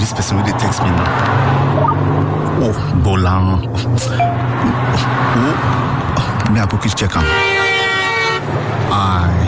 this person wey dey text me now. Oh, Bolan. Oh, me I go quick check am.